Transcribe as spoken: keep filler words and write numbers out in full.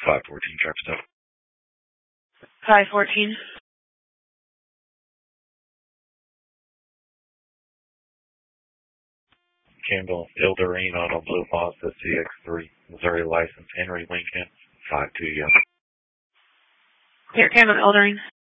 five fourteen, traffic stop. five fourteen. Campbell, Ilderine, Auto Blue Foster, C X three, Missouri license, Henry Lincoln, five two, yeah. Here, Campbell, Eldering.